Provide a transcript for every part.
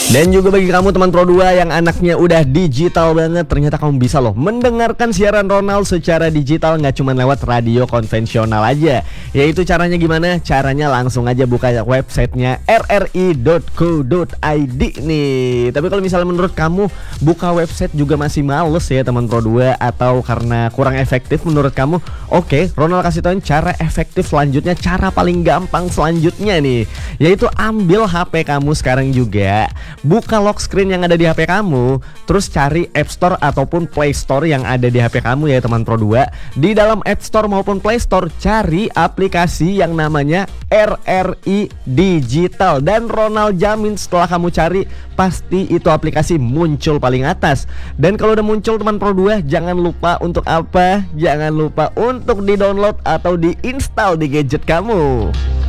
Dan juga bagi kamu teman Pro 2 yang anaknya udah digital banget, ternyata kamu bisa loh mendengarkan siaran Ronald secara digital, nggak cuma lewat radio konvensional aja. Yaitu caranya gimana? Caranya langsung aja buka websitenya rri.co.id nih. Tapi kalau misalnya menurut kamu buka website juga masih males ya teman Pro 2, atau karena kurang efektif menurut kamu, oke, Ronald kasih tau cara efektif selanjutnya, cara paling gampang selanjutnya nih, yaitu ambil HP kamu sekarang juga, buka lock screen yang ada di HP kamu, terus cari App Store ataupun Play Store yang ada di HP kamu ya teman Pro 2. Di dalam App Store maupun Play Store cari aplikasi yang namanya RRI Digital, dan Ronald jamin setelah kamu cari pasti itu aplikasi muncul paling atas. Dan kalau udah muncul teman Pro 2, jangan lupa untuk apa? Jangan lupa untuk di-download atau di-install di gadget kamu.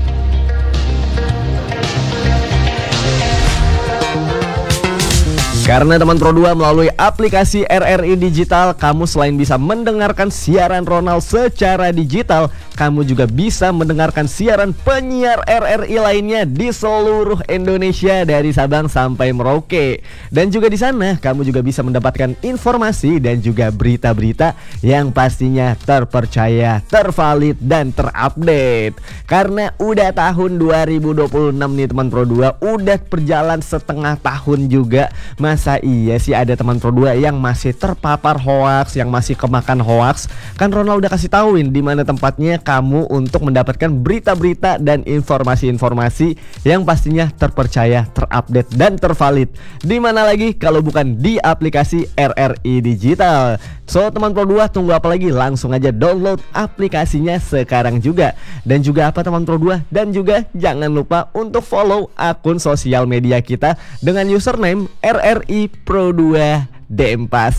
Karena teman Pro 2 melalui aplikasi RRI Digital, kamu selain bisa mendengarkan siaran Ronald secara digital, kamu juga bisa mendengarkan siaran penyiar RRI lainnya di seluruh Indonesia dari Sabang sampai Merauke. Dan juga di sana kamu juga bisa mendapatkan informasi dan juga berita-berita yang pastinya terpercaya, tervalid dan terupdate. Karena udah tahun 2026 nih teman Pro 2, udah berjalan setengah tahun juga. Masa iya sih ada teman Pro 2 yang masih terpapar hoaks, yang masih kemakan hoaks? Kan Ronald udah kasih tauin di mana tempatnya kamu untuk mendapatkan berita-berita dan informasi-informasi yang pastinya terpercaya, terupdate dan tervalid. Di mana lagi kalau bukan di aplikasi RRI Digital. So teman Pro 2, tunggu apa lagi? Langsung aja download aplikasinya sekarang juga. Dan juga apa teman Pro 2? Dan juga jangan lupa untuk follow akun sosial media kita dengan username RRI Pro 2 Denpasar.